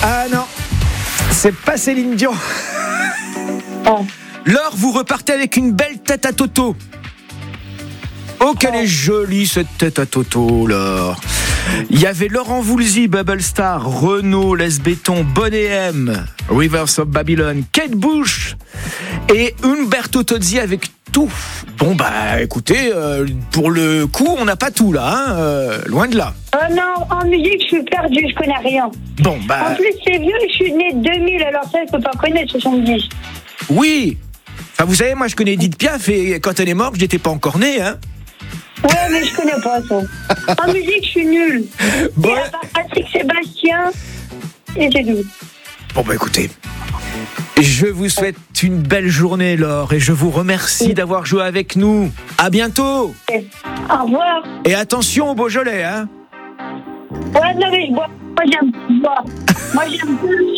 Ah non, c'est pas Céline Dion. Oh. Laure, vous repartez avec une belle tête à Toto. Oh, qu'elle est jolie cette tête à Toto, Laure. Il y avait Laurent Voulzy, Bubble Star, Renaud, Les Béton, Bonnet M, Rivers of Babylon, Kate Bush et Umberto Tozzi avec tout. Bon bah écoutez, pour le coup, on n'a pas tout là, loin de là. Oh non, en musique, je suis perdu, je connais rien. Bon bah En plus, c'est vieux, je suis né 2000, alors ça, je peux pas connaître 70. oui. Enfin, vous savez, moi je connais Edith Piaf et quand elle est morte, j'étais pas encore né, hein. Ouais, mais je connais pas ça. En musique, je suis nul. Bon. Et à part Patrick Sébastien, et c'est tout. Bon bah écoutez, je vous souhaite une belle journée, Laure, et je vous remercie d'avoir joué avec nous. À bientôt. Au revoir. Et attention au Beaujolais, hein. Ouais, non, mais je bois. Moi, j'aime boire. Moi, j'aime plus